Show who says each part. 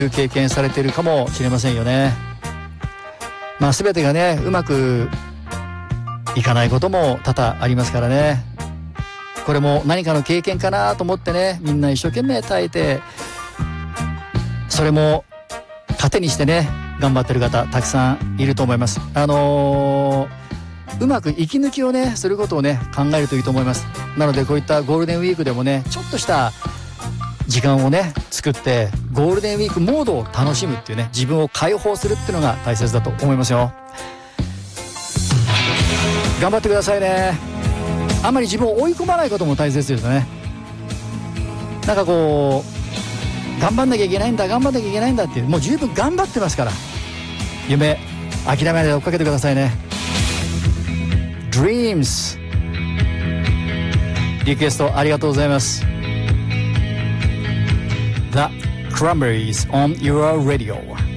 Speaker 1: 経験されているかもしれませんよね。全てがねうまくいかないことも多々ありますからね。これも何かの経験かなと思ってね、みんな一生懸命耐えて、それも糧にしてね頑張ってる方たくさんいると思います。うまく息抜きをねすることをね考えるといいと思います。なのでこういったゴールデンウィークでもねちょっとした時間をね作ってゴールデンウィークモードを楽しむっていうね、自分を解放するっていうのが大切だと思いますよ。頑張ってくださいね。あんまり自分を追い込まないことも大切ですよね。なんかこう頑張んなきゃいけないんだっていう、もう十分頑張ってますから、夢諦めないで追っかけてくださいね。 Dreams リクエストありがとうございます。 The Cranberries on your radio